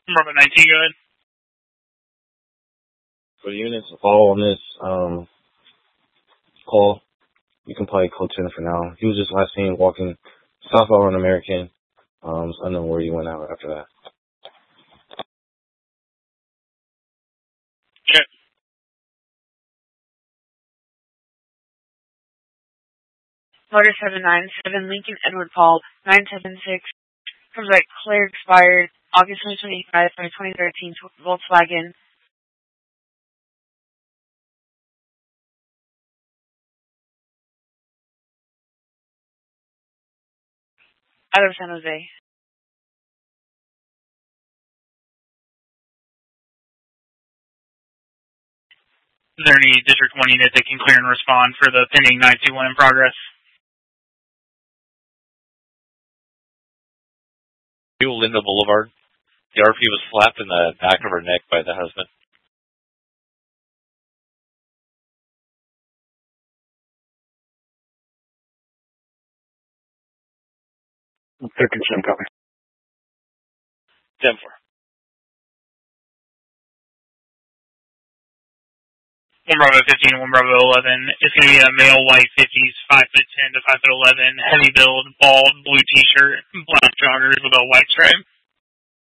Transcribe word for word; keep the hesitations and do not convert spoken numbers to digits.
Bravo nineteen, go ahead. For the units all on this um, call, you can probably code ten for now. He was just last seen walking southbound on American. Um, so I don't know where he went out after that. Okay. Motor seven nine seven, Lincoln Edward Paul, nine seven six, comes right, clear expired, August twenty twenty-five for twenty thirteen Volkswagen. Out of San Jose. Is there any District one unit that can clear and respond for the pending nine two one in progress? Linda Boulevard. The R P was slapped in the back of her neck by the husband. thirteen seven, copy. ten four. One Bravo fifteen and one Bravo eleven. It's going to be a male white fifties, five foot ten to five foot eleven, heavy build, bald, blue t-shirt, black joggers with a white stripe.